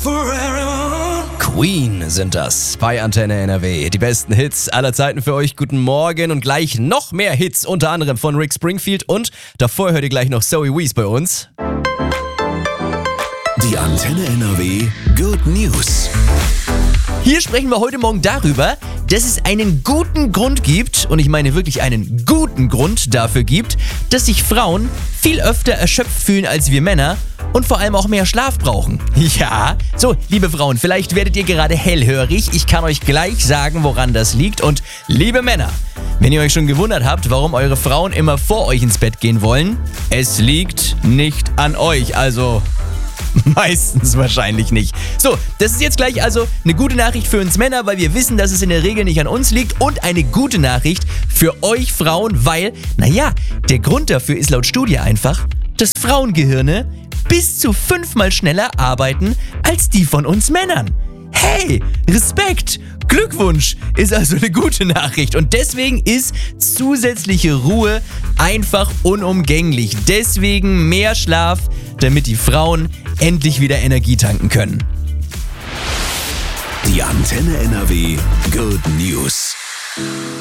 Queen sind das bei Antenne NRW. Die besten Hits aller Zeiten für euch. Guten Morgen und gleich noch mehr Hits, unter anderem von Rick Springfield und davor hört ihr gleich noch Zoe Wees bei uns. Die Antenne NRW Good News. Hier sprechen wir heute Morgen darüber, dass es einen guten Grund gibt, und ich meine wirklich einen guten Grund dafür gibt, dass sich Frauen viel öfter erschöpft fühlen als wir Männer und vor allem auch mehr Schlaf brauchen. Ja, so, liebe Frauen, vielleicht werdet ihr gerade hellhörig. Ich kann euch gleich sagen, woran das liegt. Und liebe Männer, wenn ihr euch schon gewundert habt, warum eure Frauen immer vor euch ins Bett gehen wollen, es liegt nicht an euch, also meistens wahrscheinlich nicht. So, das ist jetzt gleich also eine gute Nachricht für uns Männer, weil wir wissen, dass es in der Regel nicht an uns liegt, und eine gute Nachricht für euch Frauen, weil, der Grund dafür ist laut Studie einfach, dass Frauengehirne bis zu 5-mal schneller arbeiten als die von uns Männern. Hey, Respekt, Glückwunsch ist also eine gute Nachricht, und deswegen ist zusätzliche Ruhe einfach unumgänglich. Deswegen mehr Schlaf, damit die Frauen endlich wieder Energie tanken können. Die Antenne NRW Good News.